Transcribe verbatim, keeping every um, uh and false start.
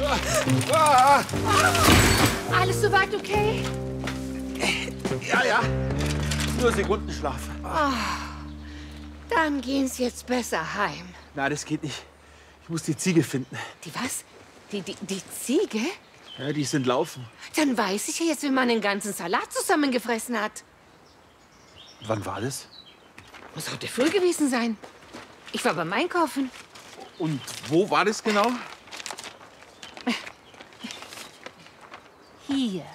Ah. Alles soweit okay? Ja, ja. Nur Sekundenschlaf. Oh, dann gehen's jetzt besser heim. Na, das geht nicht. Ich muss die Ziege finden. Die was? Die, die, die Ziege? Ja, die sind laufen. Dann weiß ich ja jetzt, wie man den ganzen Salat zusammengefressen hat. Wann war das? Muss heute früh gewesen sein. Ich war beim Einkaufen. Und wo war das genau? Hier.